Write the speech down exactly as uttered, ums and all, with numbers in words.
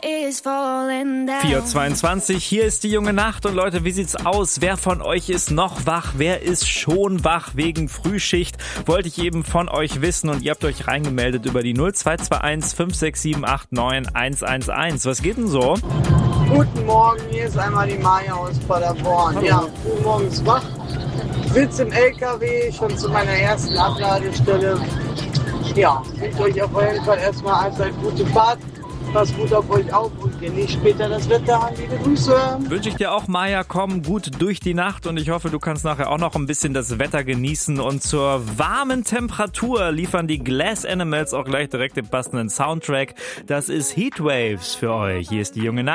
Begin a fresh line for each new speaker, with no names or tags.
vier Uhr zweiundzwanzig, hier ist die junge Nacht und Leute, wie sieht's aus? Wer von euch ist noch wach? Wer ist schon wach wegen Frühschicht? Wollte ich eben von euch wissen und ihr habt euch reingemeldet über die null zwei zwei eins fünf sechs sieben acht neun eins eins eins. Was geht denn so?
Guten Morgen, hier ist einmal die Maja aus Paderborn.
Hallo.
Ja, früh morgens wach, sitze im L K W, schon zu meiner ersten Abladestelle. Ja, wünsche euch auf jeden Fall erstmal eine gute Fahrt. Passt gut auf euch auf und genießt später das Wetter. Liebe Grüße.
Wünsche ich dir auch, Maja, komm gut durch die Nacht und ich hoffe, du kannst nachher auch noch ein bisschen das Wetter genießen und zur warmen Temperatur liefern die Glass Animals auch gleich direkt den passenden Soundtrack. Das ist Heatwaves für euch. Hier ist die junge Nacht.